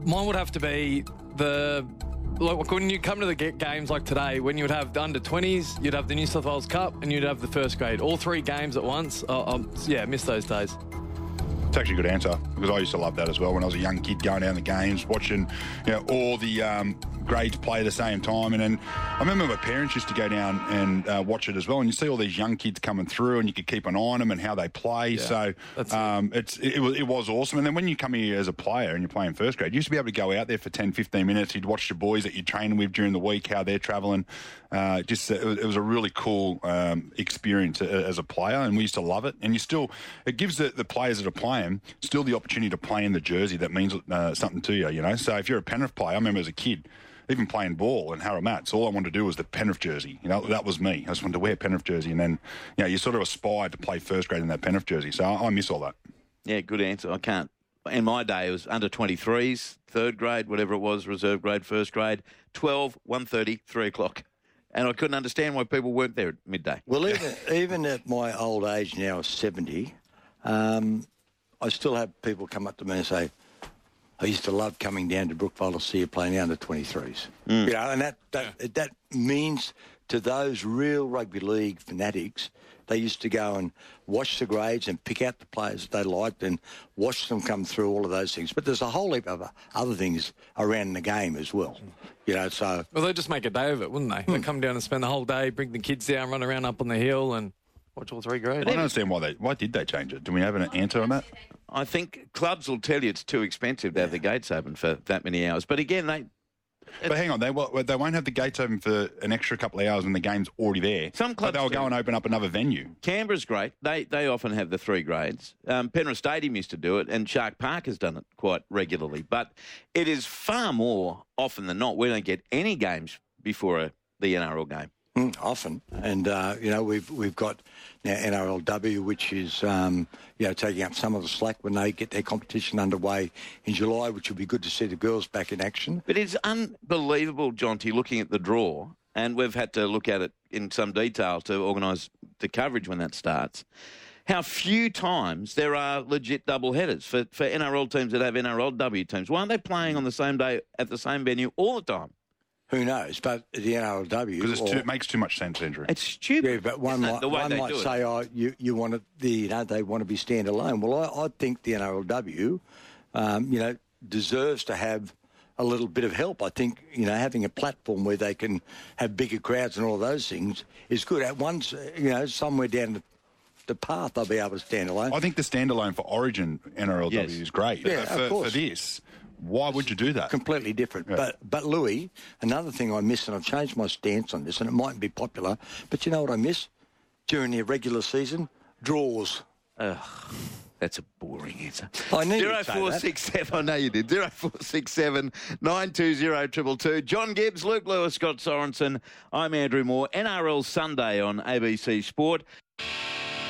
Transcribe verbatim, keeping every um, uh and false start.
Mine would have to be the... Like when you come to the games like today, when you would have the under twenties, you'd have the New South Wales Cup, and you'd have the first grade. All three games at once. Oh, um, yeah, miss those days. It's actually a good answer, because I used to love that as well when I was a young kid, going down the games, watching, you know, all the um, grades play at the same time. And then I remember my parents used to go down and uh, watch it as well, and you see all these young kids coming through, and you could keep an eye on them and how they play. Yeah, so um, it's it, it, was, it was awesome. And then when you come here as a player and you're playing first grade, you used to be able to go out there for ten, fifteen minutes. You'd watch your boys that you're training with during the week, how they're travelling. Uh, just it was, it was a really cool um, experience as a player, and we used to love it. And you still, it gives the, the players that are playing still the opportunity to play in the jersey that means uh, something to you, you know. So if you're a Penrith player, I remember as a kid, even playing ball in Harromats, all I wanted to do was the Penrith jersey. You know, that was me. I just wanted to wear a Penrith jersey, and then, you know, you sort of aspired to play first grade in that Penrith jersey. So I, I miss all that. Yeah, good answer. I can't. In my day, it was under twenty-threes, third grade, whatever it was, reserve grade, first grade, twelve, one thirty, three o'clock. And I couldn't understand why people weren't there at midday. Well, even even at my old age now, of seventy, um, I still have people come up to me and say, I used to love coming down to Brookvale to see you playing the under twenty-threes. Mm. You know, and that, that, yeah. that means to those real rugby league fanatics, they used to go and watch the grades and pick out the players that they liked and watch them come through, all of those things. But there's a whole heap of other things around the game as well. You know, so... Well, they'd just make a day of it, wouldn't they? Hmm. They'd come down and spend the whole day, bring the kids down, run around up on the hill and watch all three grades. I don't understand why they... Why did they change it? Do we have an answer on that? I think clubs will tell you it's too expensive to have the gates open for that many hours. But again, they... But hang on, they they won't have the gates open for an extra couple of hours when the game's already there. Some clubs but they'll do. go and open up another venue. Canberra's great. They they often have the three grades. Um, Penrith Stadium used to do it, and Shark Park has done it quite regularly. But it is far more often than not, we don't get any games before a, the N R L game. Mm, often, and uh, you know we've we've got now N R L W, which is um, you know taking up some of the slack when they get their competition underway in July, which will be good to see the girls back in action. But it's unbelievable, Jonty, looking at the draw, and we've had to look at it in some detail to organise the coverage when that starts. How few times there are legit double headers for for N R L teams that have N R L W teams. Why aren't they playing on the same day at the same venue all the time? Who knows? But the N R L W... Because it makes too much sense, Andrew. It's stupid. Yeah, but one might, one might say, oh, you, you want to, the, you know, they want to be standalone. Well, I, I think the N R L W, um, you know, deserves to have a little bit of help. I think, you know, having a platform where they can have bigger crowds and all those things is good. At once, you know, somewhere down the the path, they'll be able to stand alone. I think the standalone for Origin N R L W yes. is great. Yeah, for, of course. For this... Why would you do that? Completely different. Yeah. But, but Louis, another thing I miss, and I've changed my stance on this, and it mightn't be popular, but you know what I miss? During the regular season, draws. Ugh, that's a boring answer. I need zero four six seven, I know you did. zero four six seven, nine two zero, two two two. John Gibbs, Luke Lewis, Scott Sorensen. I'm Andrew Moore. N R L Sunday on A B C Sport.